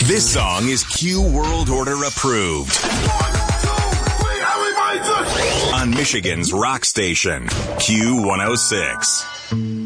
This song is Q World Order approved. 1, 2, 3, everybody do it! On Michigan's rock station, Q106.